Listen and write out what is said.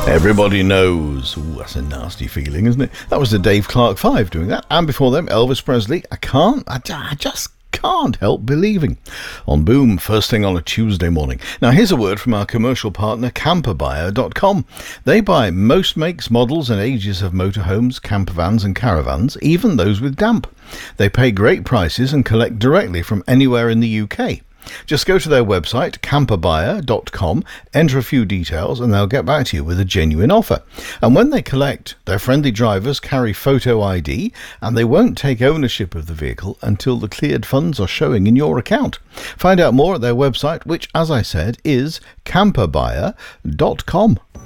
Everybody knows. Ooh, that's a nasty feeling, isn't it? That was the Dave Clark 5 doing that. And before them, Elvis Presley. I just can't help believing. On Boom, first thing on a Tuesday morning. Now, here's a word from our commercial partner, camperbuyer.com. They buy most makes, models and ages of motorhomes, campervans and caravans, even those with damp. They pay great prices and collect directly from anywhere in the UK. Just go to their website, camperbuyer.com, enter a few details, and they'll get back to you with a genuine offer. And when they collect, their friendly drivers carry photo ID, and they won't take ownership of the vehicle until the cleared funds are showing in your account. Find out more at their website, which, as I said, is camperbuyer.com.